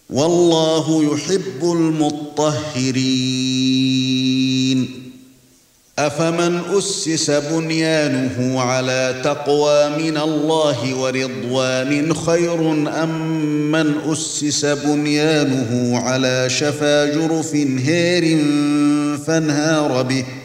والله يحب المطهرين أفمن أسس بنيانه على تقوى من الله ورضوان خير أم من أسس بنيانه على شفا جرف هار فانهار به